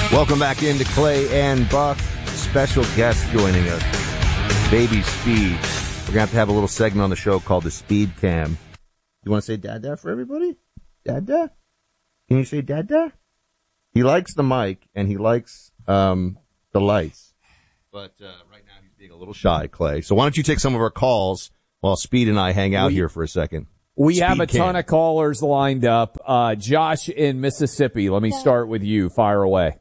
Welcome back into Clay and Buck. Special guest joining us, Baby Speed. We're going to have a little segment on the show called the Speed Cam. You want to say Dada for everybody? Dada? Can you say Dada? He likes the mic and he likes the lights. But right now he's being a little shy, Clay. So why don't you take some of our calls while Speed and I hang out here for a second? We have a ton of callers lined up. Josh in Mississippi, let me start with you. Fire away.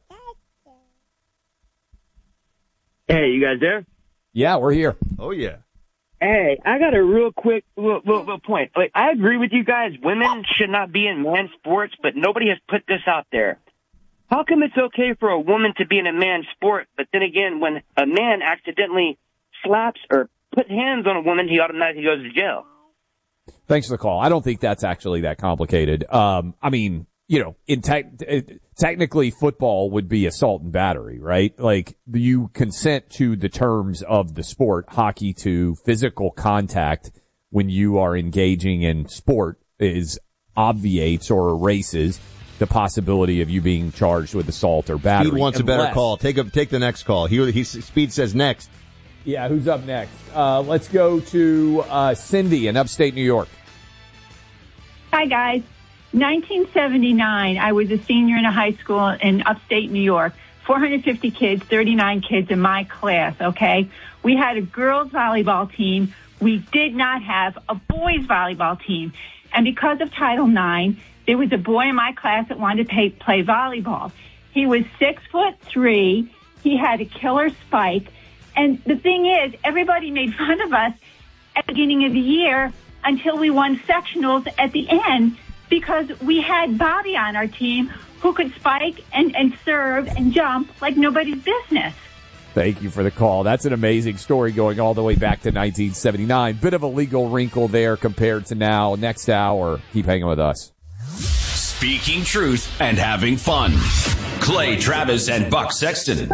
Hey, you guys there? Yeah, we're here. Oh, yeah. Hey, I got a real quick little point. Like, I agree with you guys. Women should not be in man's sports, but nobody has put this out there. How come it's okay for a woman to be in a man's sport, but then again, when a man accidentally slaps or put hands on a woman, he automatically goes to jail? Thanks for the call. I don't think that's actually that complicated. I mean, you know, technically football would be assault and battery, right? Like, you consent to the terms of the sport. Hockey to physical contact when you are engaging in sport obviates or erases the possibility of you being charged with assault or battery. Speed wants a better call. Take the next call. Speed says next. Yeah, who's up next? Let's go to Cindy in upstate New York. Hi, guys. 1979, I was a senior in a high school in upstate New York. 450 kids, 39 kids in my class, okay? We had a girls' volleyball team. We did not have a boys' volleyball team. And because of Title IX, there was a boy in my class that wanted to play volleyball. He was 6'3". He had a killer spike. And the thing is, everybody made fun of us at the beginning of the year until we won sectionals at the end, because we had Bobby on our team who could spike and serve and jump like nobody's business. Thank you for the call. That's an amazing story going all the way back to 1979. Bit of a legal wrinkle there compared to now. Next hour, keep hanging with us. Speaking truth and having fun. Clay Travis and Buck Sexton.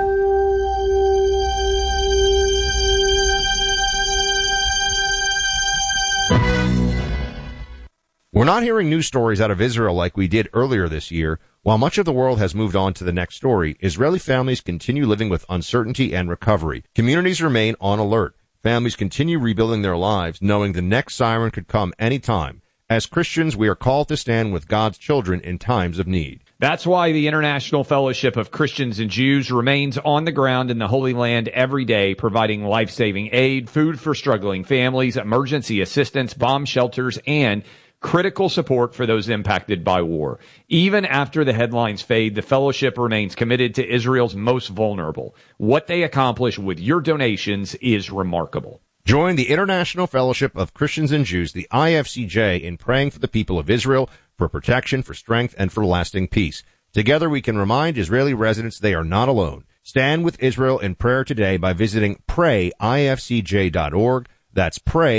We're not hearing news stories out of Israel like we did earlier this year. While much of the world has moved on to the next story, Israeli families continue living with uncertainty and recovery. Communities remain on alert. Families continue rebuilding their lives, knowing the next siren could come anytime. As Christians, we are called to stand with God's children in times of need. That's why the International Fellowship of Christians and Jews remains on the ground in the Holy Land every day, providing life-saving aid, food for struggling families, emergency assistance, bomb shelters, and critical support for those impacted by war. Even after the headlines fade, the fellowship remains committed to Israel's most vulnerable. What they accomplish with your donations is remarkable. Join the International Fellowship of Christians and Jews, the IFCJ, in praying for the people of Israel, for protection, for strength, and for lasting peace. Together we can remind Israeli residents they are not alone. Stand with Israel in prayer today by visiting prayifcj.org. That's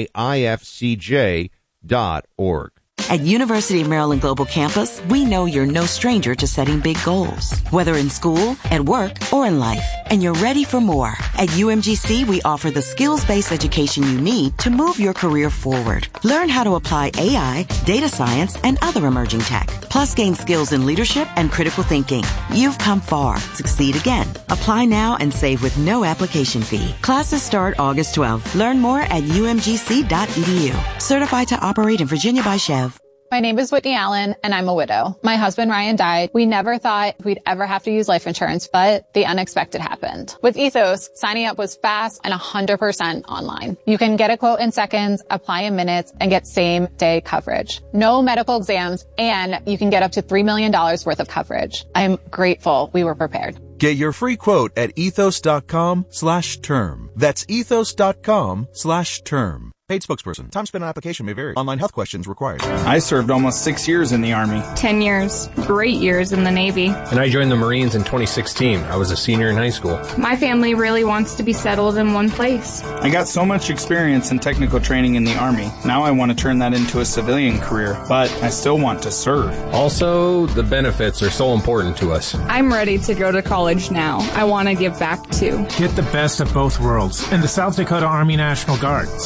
prayifcj.org. At University of Maryland Global Campus, we know you're no stranger to setting big goals, whether in school, at work, or in life, and you're ready for more. At UMGC, we offer the skills-based education you need to move your career forward. Learn how to apply AI, data science, and other emerging tech, plus gain skills in leadership and critical thinking. You've come far. Succeed again. Apply now and save with no application fee. Classes start August 12th. Learn more at umgc.edu. Certified to operate in Virginia by Chev. My name is Whitney Allen, and I'm a widow. My husband, Ryan, died. We never thought we'd ever have to use life insurance, but the unexpected happened. With Ethos, signing up was fast and 100% online. You can get a quote in seconds, apply in minutes, and get same-day coverage. No medical exams, and you can get up to $3 million worth of coverage. I'm grateful we were prepared. Get your free quote at ethos.com/term. That's ethos.com/term. Paid spokesperson. Time spent on application may vary. Online health questions required. I served almost 6 years in the Army. 10 years. Great years in the Navy. And I joined the Marines in 2016. I was a senior in high school. My family really wants to be settled in one place. I got so much experience and technical training in the Army. Now I want to turn that into a civilian career, but I still want to serve. Also, the benefits are so important to us. I'm ready to go to college now. I want to give back too. Get the best of both worlds in the South Dakota Army National Guard. Serve your country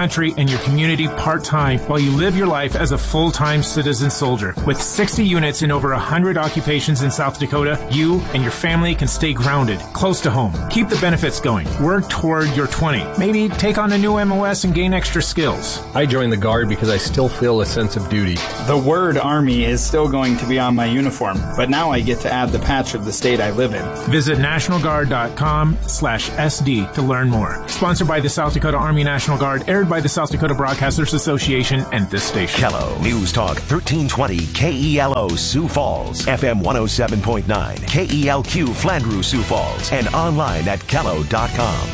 country and your community part-time while you live your life as a full-time citizen soldier. With 60 units in over 100 occupations in South Dakota, you and your family can stay grounded, close to home. Keep the benefits going. Work toward your 20. Maybe take on a new MOS and gain extra skills. I joined the Guard because I still feel a sense of duty. The word Army is still going to be on my uniform, but now I get to add the patch of the state I live in. Visit nationalguard.com/SD to learn more. Sponsored by the South Dakota Army National Guard, aired by the South Dakota Broadcasters Association and this station. KELO News Talk 1320 KELO Sioux Falls, FM 107.9 KELQ Flandreau Sioux Falls, and online at KELO.com.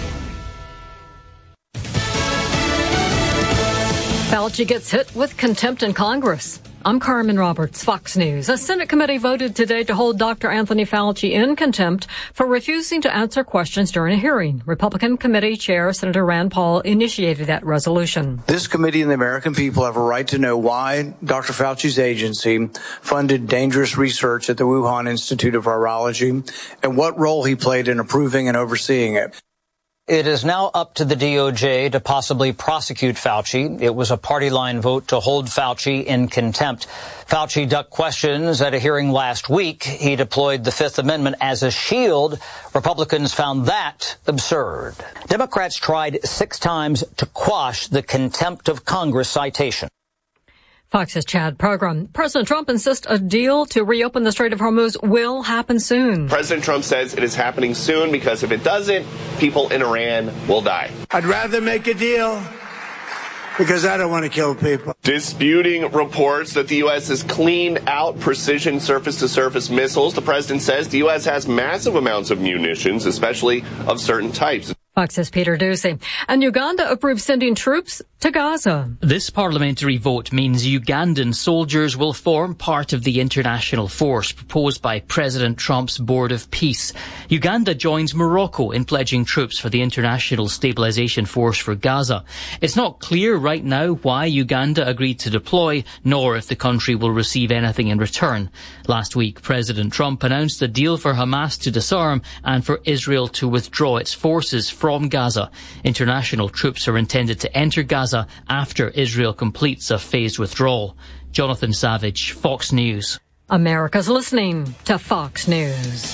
Fauci gets hit with contempt in Congress. I'm Carmen Roberts, Fox News. A Senate committee voted today to hold Dr. Anthony Fauci in contempt for refusing to answer questions during a hearing. Republican Committee Chair Senator Rand Paul initiated that resolution. This committee and the American people have a right to know why Dr. Fauci's agency funded dangerous research at the Wuhan Institute of Virology and what role he played in approving and overseeing it. It is now up to the DOJ to possibly prosecute Fauci. It was a party line vote to hold Fauci in contempt. Fauci ducked questions at a hearing last week. He deployed the Fifth Amendment as a shield. Republicans found that absurd. Democrats tried 6 times to quash the contempt of Congress citation. Fox's Chad Program. President Trump insists a deal to reopen the Strait of Hormuz will happen soon. President Trump says it is happening soon because if it doesn't, people in Iran will die. I'd rather make a deal because I don't want to kill people. Disputing reports that the U.S. has cleaned out precision surface-to-surface missiles. The president says the U.S. has massive amounts of munitions, especially of certain types. Fox's Peter Ducey. And Uganda approved sending troops to Gaza. This parliamentary vote means Ugandan soldiers will form part of the international force proposed by President Trump's Board of Peace. Uganda joins Morocco in pledging troops for the International Stabilization Force for Gaza. It's not clear right now why Uganda agreed to deploy, nor if the country will receive anything in return. Last week, President Trump announced a deal for Hamas to disarm and for Israel to withdraw its forces from Gaza. International troops are intended to enter Gaza after Israel completes a phased withdrawal. Jonathan Savage, Fox News. America's listening to Fox News.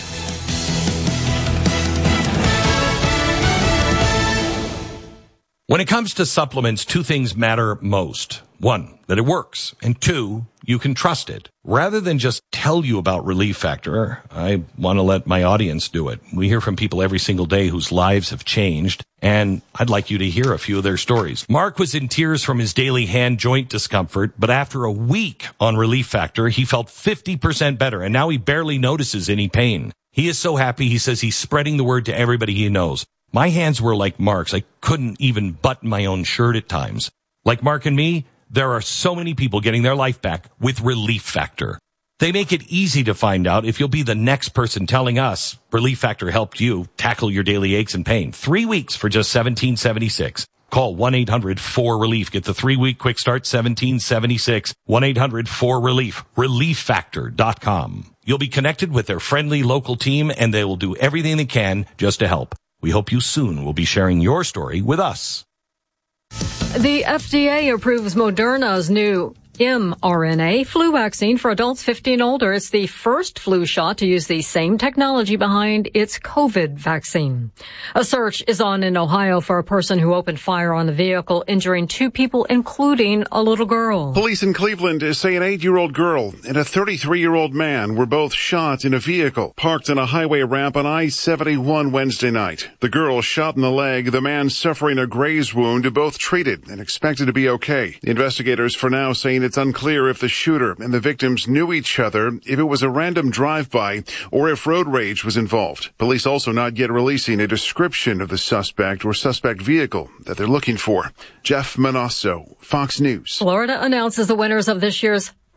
When it comes to supplements, 2 things matter most. 1, that it works, and 2, you can trust it. Rather than just tell you about Relief Factor, I want to let my audience do it. We hear from people every single day whose lives have changed, and I'd like you to hear a few of their stories. Mark was in tears from his daily hand joint discomfort, but after a week on Relief Factor, he felt 50% better, and now he barely notices any pain. He is so happy, he says he's spreading the word to everybody he knows. My hands were like Mark's. I couldn't even button my own shirt at times. Like Mark and me, there are so many people getting their life back with Relief Factor. They make it easy to find out if you'll be the next person telling us Relief Factor helped you tackle your daily aches and pain. 3 weeks for just $17.76. Call 1-800-4RELIEF. Get the 3-week quick start, $17.76. 1-800-4RELIEF. ReliefFactor.com. You'll be connected with their friendly local team, and they will do everything they can just to help. We hope you soon will be sharing your story with us. The FDA approves Moderna's new mRNA flu vaccine for adults 50 and older. It's the first flu shot to use the same technology behind its COVID vaccine. A search is on in Ohio for a person who opened fire on the vehicle, injuring 2 people, including a little girl. Police in Cleveland say an 8-year-old girl and a 33-year-old man were both shot in a vehicle parked on a highway ramp on I-71 Wednesday night. The girl shot in the leg, the man suffering a graze wound, both treated and expected to be okay. Investigators for now saying it's unclear if the shooter and the victims knew each other, if it was a random drive-by, or if road rage was involved. Police also not yet releasing a description of the suspect or suspect vehicle that they're looking for. Jeff Manasso, Fox News. Florida announces the winners of this year's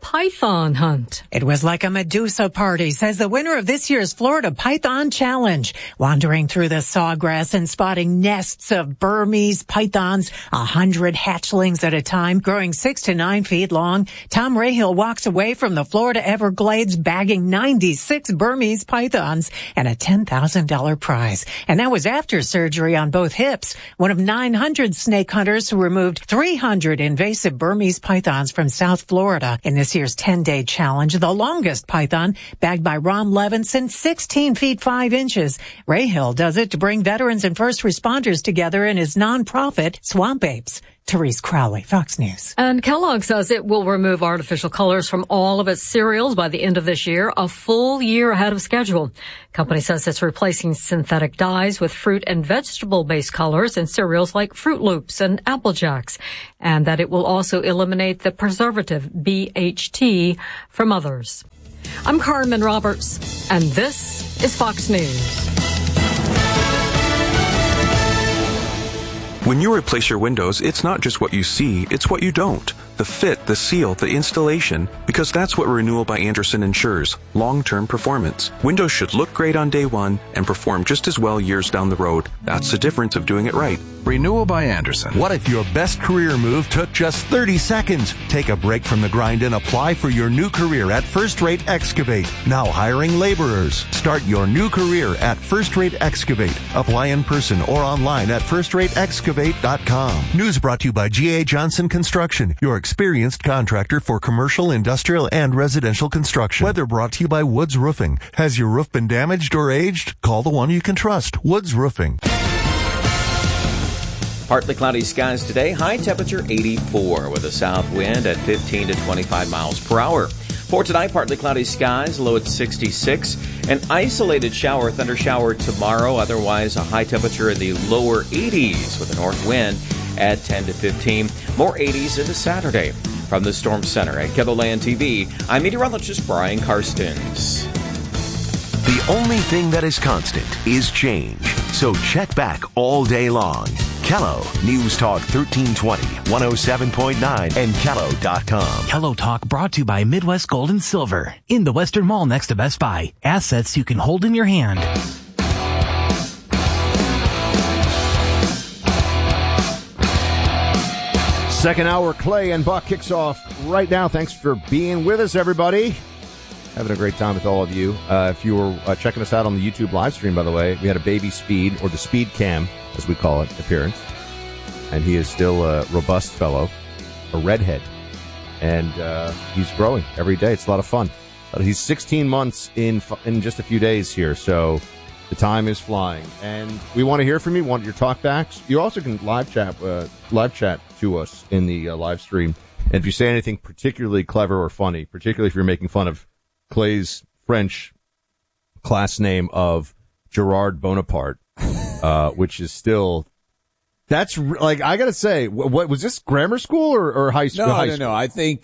python hunt. It was like a Medusa party, says the winner of this year's Florida Python Challenge. Wandering through the sawgrass and spotting nests of Burmese pythons, 100 hatchlings at a time, growing 6 to 9 feet long. Tom Rahill walks away from the Florida Everglades bagging 96 Burmese pythons and a $10,000 prize. And that was after surgery on both hips. One of 900 snake hunters who removed 300 invasive Burmese pythons from South Florida in this year's 10-day challenge, the longest python bagged by Ron Levinson, 16 feet 5 inches. Rahill does it to bring veterans and first responders together in his nonprofit, Swamp Apes. Therese Crowley, Fox News. And Kellogg says it will remove artificial colors from all of its cereals by the end of this year, a full year ahead of schedule. Company says it's replacing synthetic dyes with fruit and vegetable-based colors in cereals like Fruit Loops and Apple Jacks, and that it will also eliminate the preservative BHT from others. I'm Carmen Roberts, and this is Fox News. When you replace your windows, it's not just what you see, it's what you don't. The fit, the seal, the installation, because that's what Renewal by Andersen ensures, long-term performance. Windows should look great on day one and perform just as well years down the road. That's the difference of doing it right. Renewal by Andersen. What if your best career move took just 30 seconds? Take a break from the grind and apply for your new career at First Rate Excavate. Now hiring laborers. Start your new career at First Rate Excavate. Apply in person or online at firstrateexcavate.com. News brought to you by G.A. Johnson Construction, your experienced contractor for commercial, industrial, and residential construction. Weather brought to you by Woods Roofing. Has your roof been damaged or aged? Call the one you can trust, Woods Roofing. Partly cloudy skies today, high temperature 84 with a south wind at 15 to 25 miles per hour. For tonight, partly cloudy skies, low at 66. An isolated shower, thunder shower tomorrow, otherwise a high temperature in the lower 80s with a north wind at 10 to 15. More 80s into Saturday. From the Storm Center at KELOLAND TV, I'm meteorologist Brian Karstens. The only thing that is constant is change. So check back all day long. Kello, News Talk 1320, 107.9, and Kello.com. Kello Talk brought to you by Midwest Gold and Silver. In the Western Mall next to Best Buy. Assets you can hold in your hand. Second hour, Clay and Buck kicks off right now. Thanks for being with us, everybody. Having a great time with all of you. If you were checking us out on the YouTube live stream, by the way, we had a baby Speed, or the Speed Cam, as we call it, appearance. And he is still a robust fellow, a redhead. And he's growing every day. It's a lot of fun. He's 16 months in just a few days here, so the time is flying. And we want to hear from you. Want your talkbacks. You also can live chat to us in the live stream. And if you say anything particularly clever or funny, particularly if you're making fun of Clay's French class name of Gerard Bonaparte, which is still, that's like, I gotta say, what was this, grammar school or high school? No. I think,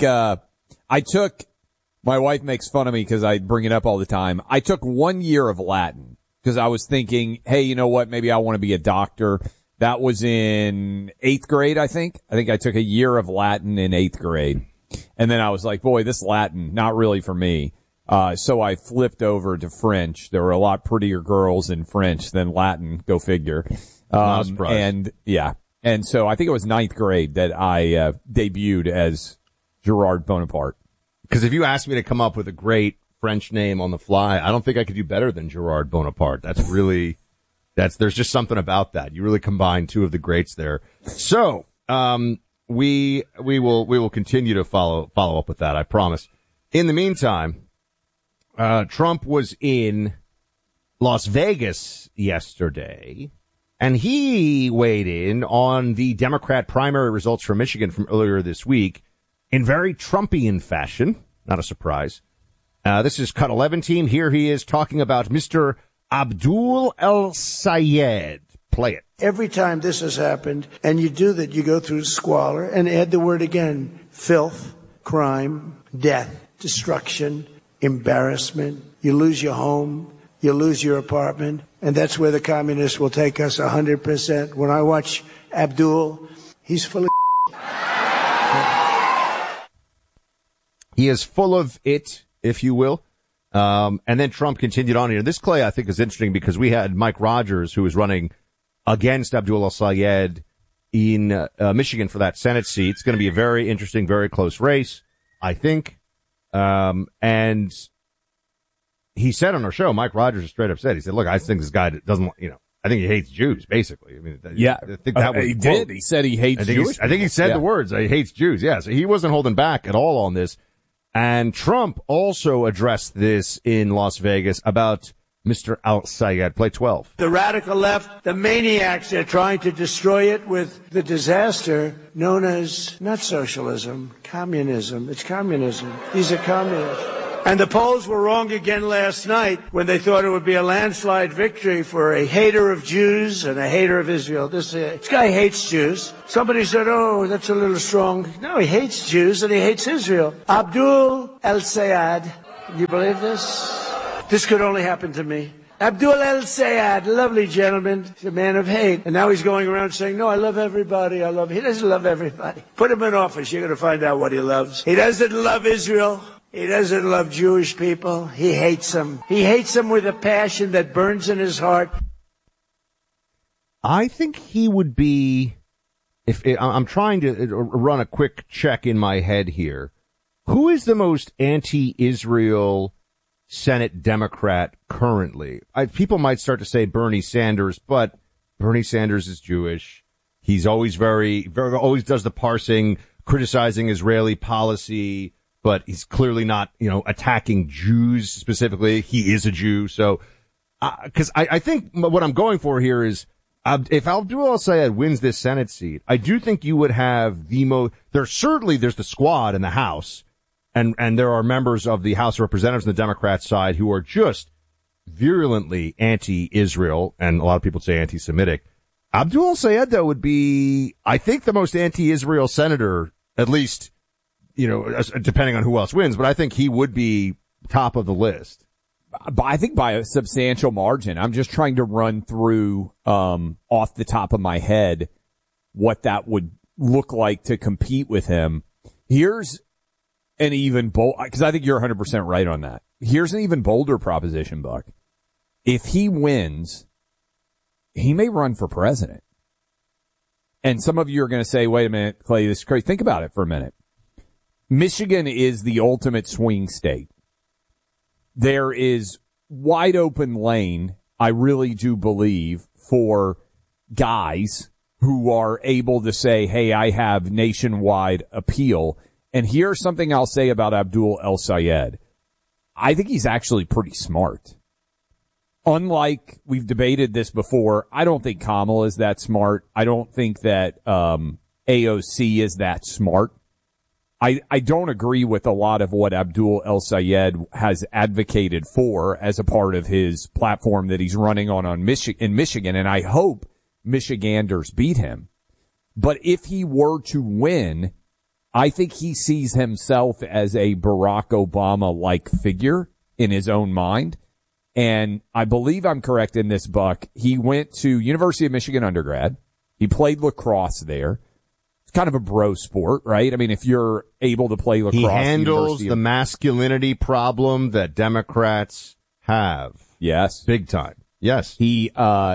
my wife makes fun of me because I bring it up all the time. I took 1 year of Latin because I was thinking, hey, you know what? Maybe I want to be a doctor. That was in 8th grade, I think. I think I took a year of Latin in 8th grade. And then I was like, boy, this Latin, not really for me. So I flipped over to French. There were a lot prettier girls in French than Latin. Go figure. And so I think it was 9th grade that I debuted as Gerard Bonaparte. Because if you asked me to come up with a great French name on the fly, I don't think I could do better than Gerard Bonaparte. There's just something about that. You really combine two of the greats there. So, we will continue to follow up with that. I promise. In the meantime, Trump was in Las Vegas yesterday, and he weighed in on the Democrat primary results from Michigan from earlier this week in very Trumpian fashion. Not a surprise. This is Cut 11 team. Here he is talking about Mr. Abdul El-Sayed. Play it. Every time this has happened, and you do that, you go through squalor and add the word again: filth, crime, death, destruction, embarrassment. You lose your home, you lose your apartment, and that's where the communists will take us 100%. When I watch Abdul, he's full of He is full of it, if you will. And then Trump continued on here. This, Clay, I think is interesting because we had Mike Rogers, who was running against Abdul El-Sayed in Michigan for that Senate seat. It's going to be a very interesting, very close race, I think. And he said on our show, Mike Rogers is straight up said, he said, look, I think this guy doesn't, I think he hates Jews, basically. I mean, yeah, I think that was he did. He said he hates Jewish. I think he said the words, he hates Jews. Yeah, so he wasn't holding back at all on this. And Trump also addressed this in Las Vegas about Mr. El-Sayed. Play 12. The radical left, the maniacs, are trying to destroy it with the disaster known as not socialism, communism. It's communism. These are communists. And the polls were wrong again last night when they thought it would be a landslide victory for a hater of Jews and a hater of Israel. This guy hates Jews. Somebody said, oh, that's a little strong. No, he hates Jews and he hates Israel. Abdul El-Sayed. Can you believe this? This could only happen to me. Abdul El-Sayed, lovely gentleman, he's a man of hate. And now he's going around saying, no, I love everybody. He doesn't love everybody. Put him in office. You're going to find out what he loves. He doesn't love Israel. He doesn't love Jewish people. He hates them. He hates them with a passion that burns in his heart. I think he would be, I'm trying to run a quick check in my head here. Who is the most anti-Israel Senate Democrat currently? People might start to say Bernie Sanders, but Bernie Sanders is Jewish. He's always always does the parsing, criticizing Israeli policy, but he's clearly not, attacking Jews specifically. He is a Jew. So, cause I think what I'm going for here is, if Abdul El-Sayed wins this Senate seat, I do think you would have there's the squad in the House, and there are members of the House of Representatives on the Democrat side who are just virulently anti-Israel, and a lot of people say anti-Semitic. Abdul El-Sayed, though, would be, I think, the most anti-Israel senator, at least, depending on who else wins, but I think he would be top of the list. I think by a substantial margin. I'm just trying to run through, off the top of my head, what that would look like to compete with him. Here's an even because I think you're 100% right on that. Here's an even bolder proposition, Buck. If he wins, he may run for president. And some of you are going to say, wait a minute, Clay, this is crazy. Think about it for a minute. Michigan is the ultimate swing state. There is wide open lane, I really do believe, for guys who are able to say, hey, I have nationwide appeal. And here's something I'll say about Abdul El-Sayed. I think he's actually pretty smart. Unlike, we've debated this before, I don't think Kamala is that smart. I don't think that AOC is that smart. I don't agree with a lot of what Abdul El-Sayed has advocated for as a part of his platform that he's running on in Michigan, and I hope Michiganders beat him. But if he were to win, I think he sees himself as a Barack Obama-like figure in his own mind. And I believe I'm correct in this, Buck. He went to University of Michigan undergrad. He played lacrosse there. It's kind of a bro sport, right? I mean, if you're able to play lacrosse, he handles the masculinity problem that Democrats have. Yes. Big time. Yes. He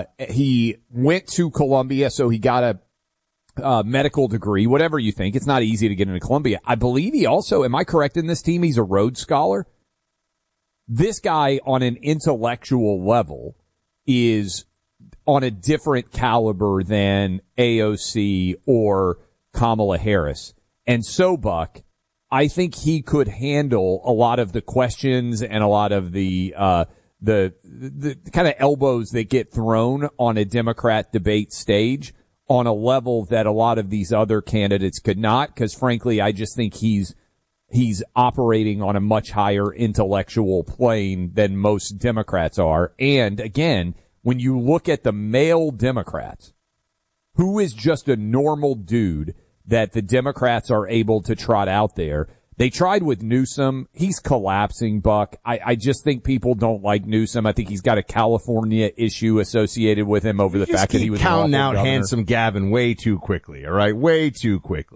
went to Columbia, so he got a medical degree, whatever you think. It's not easy to get into Columbia. I believe he also, am I correct in this team? He's a Rhodes Scholar. This guy on an intellectual level is on a different caliber than AOC or Kamala Harris. And so, Buck, I think he could handle a lot of the questions and a lot of the kind of elbows that get thrown on a Democrat debate stage on a level that a lot of these other candidates could not, because frankly, I just think he's operating on a much higher intellectual plane than most Democrats are. And again, when you look at the male Democrats, who is just a normal dude that the Democrats are able to trot out there? They tried with Newsom. He's collapsing, Buck. I just think people don't like Newsom. I think he's got a California issue associated with him over the fact that he was counting out governor. handsome Gavin way too quickly, all right? Way too quickly.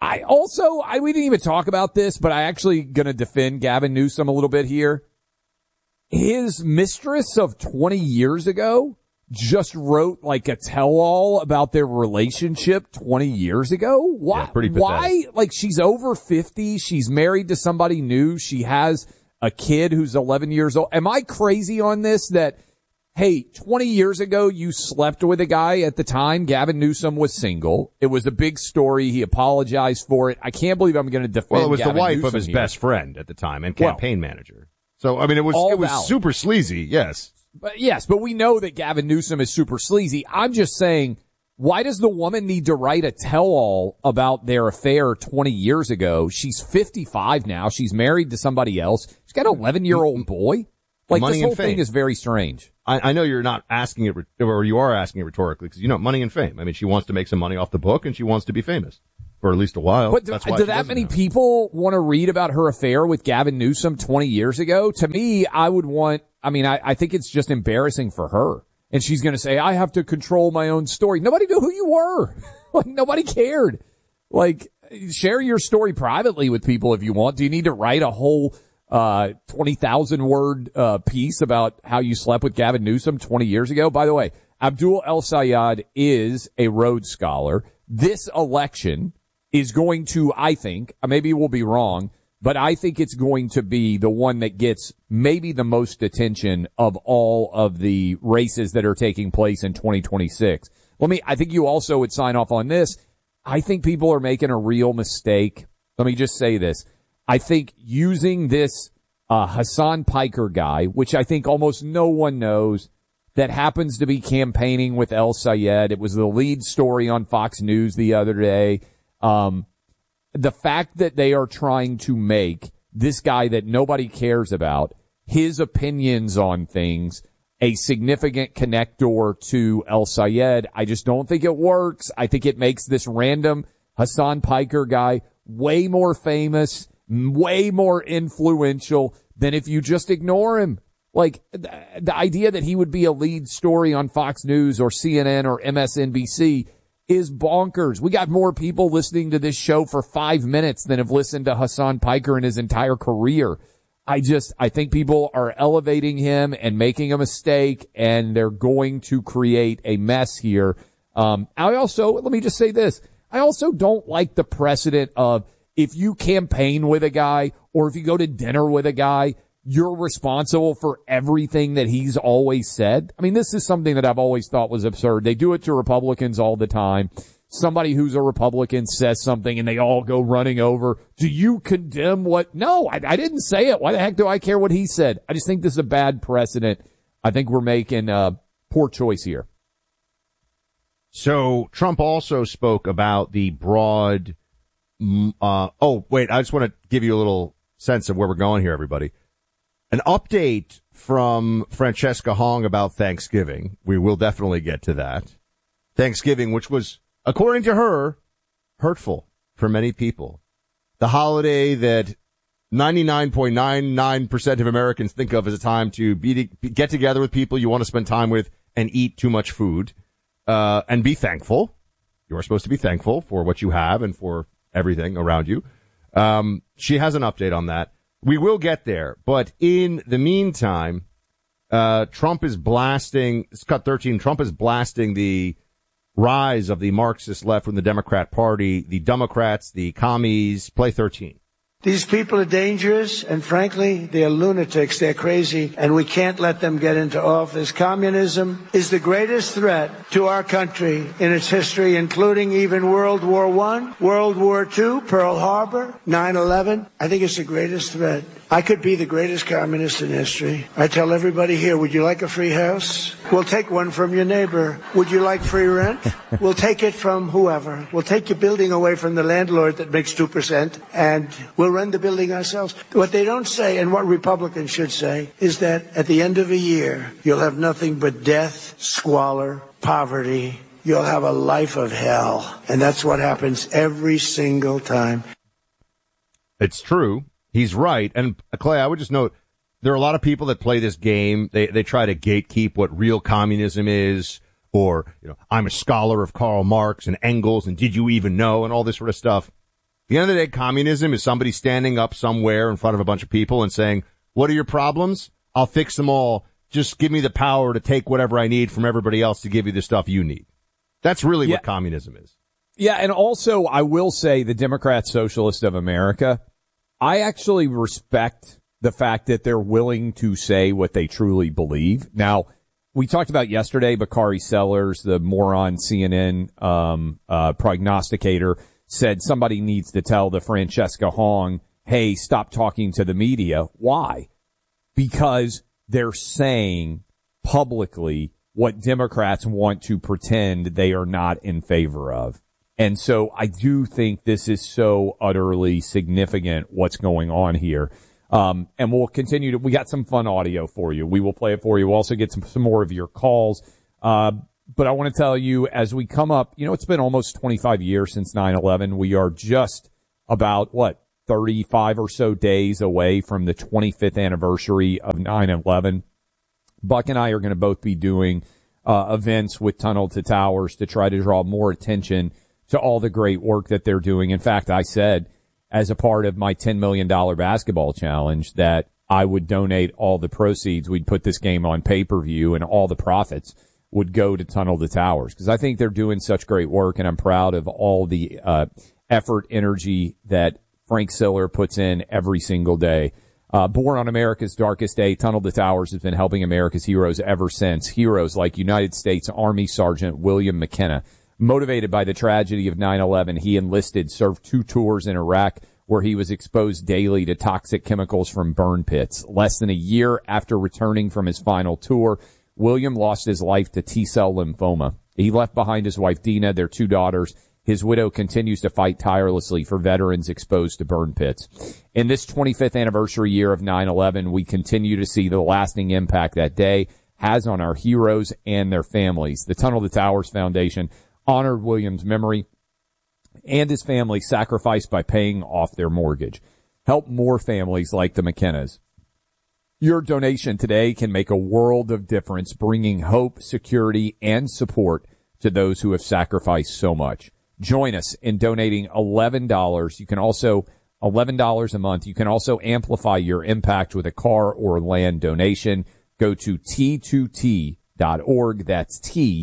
we didn't even talk about this, but I actually going to defend Gavin Newsom a little bit here. His mistress of 20 years ago just wrote like a tell-all about their relationship 20 years ago. Why? Yeah, pretty pathetic. Why? Like, she's over 50. She's married to somebody new. She has a kid who's 11 years old. Am I crazy on this that, hey, 20 years ago you slept with a guy at the time? Gavin Newsom was single. It was a big story. He apologized for it. I can't believe I'm going to defend Well, it was Gavin the wife Newsom of his here. best friend at the time and campaign manager. So, I mean, it was super sleazy, yes. But we know that Gavin Newsom is super sleazy. I'm just saying, why does the woman need to write a tell-all about their affair 20 years ago? She's 55 now. She's married to somebody else. She's got an 11-year-old boy. Like, Money this and whole thing fame. is very strange. I know you're not asking it, or you are asking it rhetorically, because, money and fame. I mean, she wants to make some money off the book, and she wants to be famous for at least a while. But That's why do she that does it many now. people want to read about her affair with Gavin Newsom 20 years ago? To me, I think it's just embarrassing for her. And she's going to say, I have to control my own story. Nobody knew who you were. Like, nobody cared. Like, share your story privately with people if you want. Do you need to write a whole 20,000 word piece about how you slept with Gavin Newsom 20 years ago? By the way, Abdul El-Sayed is a Rhodes Scholar. This election is going to, I think, maybe we'll be wrong, but I think it's going to be the one that gets maybe the most attention of all of the races that are taking place in 2026. I think you also would sign off on this. I think people are making a real mistake. Let me just say this. I think using this Hassan Piker guy, which I think almost no one knows, that happens to be campaigning with El-Sayed. It was the lead story on Fox News the other day. The fact that they are trying to make this guy that nobody cares about, his opinions on things, a significant connector to El-Sayed, I just don't think it works. I think it makes this random Hassan Piker guy way more famous, way more influential than if you just ignore him. Like, the idea that he would be a lead story on Fox News or CNN or MSNBC is bonkers. We got more people listening to this show for 5 minutes than have listened to Hassan Piker in his entire career. I think people are elevating him and making a mistake, and they're going to create a mess here. Let me just say this. I also don't like the precedent of, if you campaign with a guy or if you go to dinner with a guy, you're responsible for everything that he's always said. I mean, this is something that I've always thought was absurd. They do it to Republicans all the time. Somebody who's a Republican says something and they all go running over. Do you condemn what? No, I didn't say it. Why the heck do I care what he said? I just think this is a bad precedent. I think we're making a poor choice here. So Trump also spoke about the broad, I just want to give you a little sense of where we're going here, everybody. An update from Francesca Hong about Thanksgiving. We will definitely get to that. Thanksgiving, which was, according to her, hurtful for many people. The holiday that 99.99% of Americans think of as a time to get together with people you want to spend time with and eat too much food, and be thankful. You are supposed to be thankful for what you have and for everything around you. She has an update on that. We will get there, but in the meantime, Trump is blasting, it's cut 13, Trump is blasting the rise of the Marxist left from the Democrat Party, the Democrats, the commies. Play 13. These people are dangerous, and frankly, they're lunatics, they're crazy, and we can't let them get into office. Communism is the greatest threat to our country in its history, including even World War I, World War II, Pearl Harbor, 9/11. I think it's the greatest threat. I could be the greatest communist in history. I tell everybody here, would you like a free house? We'll take one from your neighbor. Would you like free rent? We'll take it from whoever. We'll take your building away from the landlord that makes 2%, and we'll rent the building ourselves. What they don't say, and what Republicans should say, is that at the end of a year, you'll have nothing but death, squalor, poverty. You'll have a life of hell. And that's what happens every single time. It's true. He's right. And Clay, I would just note, there are a lot of people that play this game. They try to gatekeep what real communism is, or, I'm a scholar of Karl Marx and Engels, and did you even know, and all this sort of stuff. the end of the day, communism is somebody standing up somewhere in front of a bunch of people and saying, what are your problems? I'll fix them all. Just give me the power to take whatever I need from everybody else to give you the stuff you need. That's really what communism is. Yeah, and also I will say the Democrat Socialists of America, I actually respect the fact that they're willing to say what they truly believe. Now, we talked about yesterday, Bakari Sellers, the moron CNN prognosticator, said somebody needs to tell the Francesca Hong, hey, stop talking to the media. Why? Because they're saying publicly what Democrats want to pretend they are not in favor of. And so I do think this is so utterly significant what's going on here. And we'll continue to, we got some fun audio for you. We will play it for you. We'll also get some more of your calls. But I want to tell you, as we come up, it's been almost 25 years since 9/11. We are just about, 35 or so days away from the 25th anniversary of 9/11. Buck and I are going to both be doing events with Tunnel to Towers to try to draw more attention to all the great work that they're doing. In fact, I said, as a part of my $10 million basketball challenge, that I would donate all the proceeds. We'd put this game on pay-per-view, and all the profits would go to Tunnel to Towers, because I think they're doing such great work, and I'm proud of all the effort, energy that Frank Siller puts in every single day. Born on America's darkest day, Tunnel to Towers has been helping America's heroes ever since. Heroes like United States Army Sergeant William McKenna. Motivated by the tragedy of 9/11, he enlisted, served 2 tours in Iraq, where he was exposed daily to toxic chemicals from burn pits. Less than a year after returning from his final tour, William lost his life to T-cell lymphoma. He left behind his wife Dina, their 2 daughters. His widow continues to fight tirelessly for veterans exposed to burn pits. In this 25th anniversary year of 9/11, we continue to see the lasting impact that day has on our heroes and their families. The Tunnel to Towers Foundation honored William's memory and his family sacrificed by paying off their mortgage. Help more families like the McKennas. Your donation today can make a world of difference, bringing hope, security, and support to those who have sacrificed so much. Join us in donating $11. You can also $11 a month. You can also amplify your impact with a car or land donation. Go to T2T.org. That's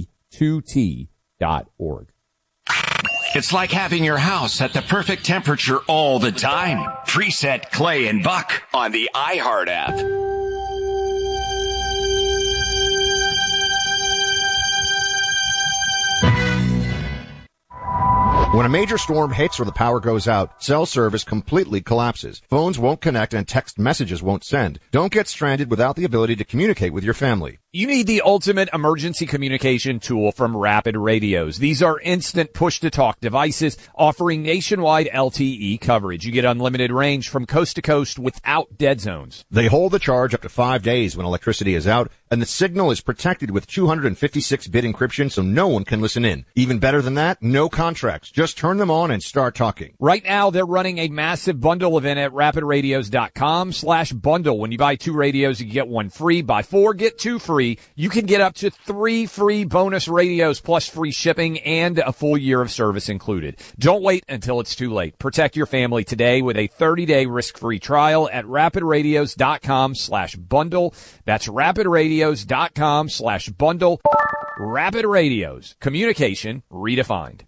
T2T.org. It's like having your house at the perfect temperature all the time. Preset Clay and Buck on the iHeart app. When a major storm hits or the power goes out, cell service completely collapses. Phones won't connect and text messages won't send. Don't get stranded without the ability to communicate with your family. You need the ultimate emergency communication tool from Rapid Radios. These are instant push-to-talk devices offering nationwide LTE coverage. You get unlimited range from coast to coast without dead zones. They hold the charge up to 5 days when electricity is out, and the signal is protected with 256-bit encryption so no one can listen in. Even better than that, no contracts. Just turn them on and start talking. Right now, they're running a massive bundle event at rapidradios.com/bundle. When you buy 2 radios, you get 1 free. Buy 4, get 2 free. You can get up to 3 free bonus radios plus free shipping and a full year of service included. Don't wait until it's too late. Protect your family today with a 30-day risk-free trial at rapidradios.com/bundle. That's rapidradios.com/bundle. Rapid Radios. Communication redefined.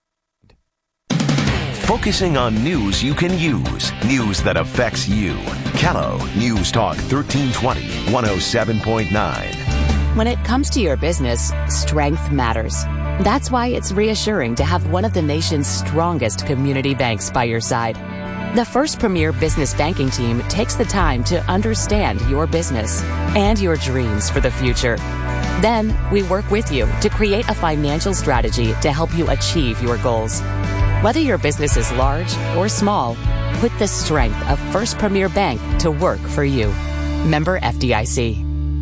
Focusing on news you can use. News that affects you. Callow News Talk 1320, 107.9. When it comes to your business, strength matters. That's why it's reassuring to have one of the nation's strongest community banks by your side. The First Premier Business Banking Team takes the time to understand your business and your dreams for the future. Then, we work with you to create a financial strategy to help you achieve your goals. Whether your business is large or small, put the strength of First Premier Bank to work for you. Member FDIC.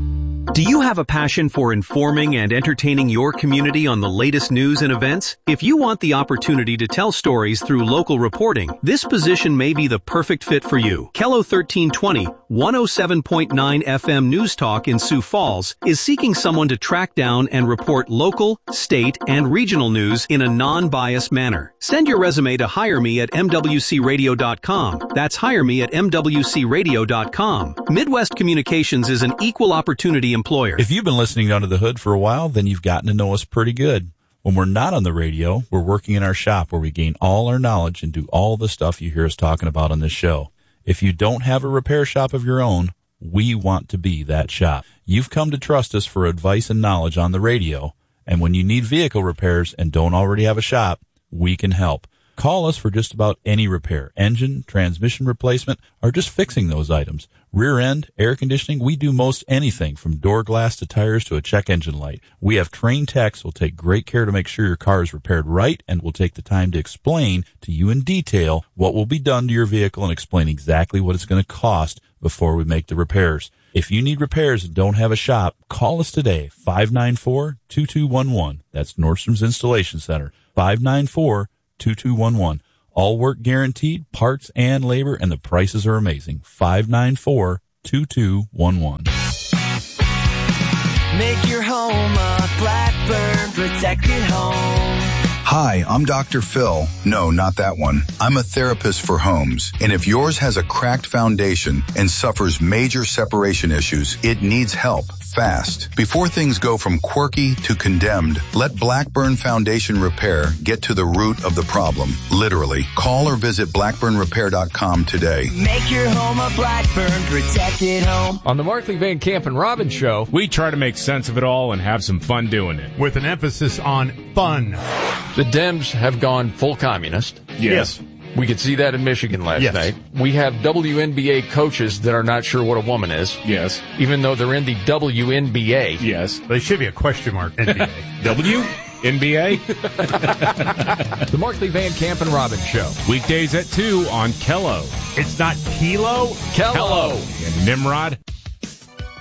Do you have a passion for informing and entertaining your community on the latest news and events? If you want the opportunity to tell stories through local reporting, this position may be the perfect fit for you. KELO 1320, 107.9 FM News Talk in Sioux Falls is seeking someone to track down and report local, state, and regional news in a non-biased manner. Send your resume to hireme@mwcradio.com. That's hireme@mwcradio.com. Midwest Communications is an equal opportunity employer. If you've been listening to Under the Hood for a while, then you've gotten to know us pretty good. When we're not on the radio, we're working in our shop where we gain all our knowledge and do all the stuff you hear us talking about on this show. If you don't have a repair shop of your own, we want to be that shop. You've come to trust us for advice and knowledge on the radio, and when you need vehicle repairs and don't already have a shop, we can help. Call us for just about any repair, engine, transmission replacement, or just fixing those items. Rear end, air conditioning, we do most anything from door glass to tires to a check engine light. We have trained techs who will take great care to make sure your car is repaired right and will take the time to explain to you in detail what will be done to your vehicle and explain exactly what it's going to cost before we make the repairs. If you need repairs and don't have a shop, call us today, 594-2211. That's Nordstrom's Installation Center, 594-2211. All work guaranteed, parts and labor, and the prices are amazing. 594-2211. Make your home a Blackburn protected home. Hi, I'm Dr. Phil. No, not that one. I'm a therapist for homes. And if yours has a cracked foundation and suffers major separation issues, it needs help fast. Before things go from quirky to condemned, let Blackburn Foundation Repair get to the root of the problem. Literally. Call or visit blackburnrepair.com today. Make your home a Blackburn protected home. On the Markley Van Camp and Robbins Show, we try to make sense of it all and have some fun doing it. With an emphasis on fun. The Dems have gone full communist. Yes. We could see that in Michigan last night. We have WNBA coaches that are not sure what a woman is. Yes. Even though they're in the WNBA. Yes. They should be a question mark, NBA. NBA? The Markley Van Camp and Robbins Show. Weekdays at 2 on KELO. It's not Kilo? KELO. And Nimrod.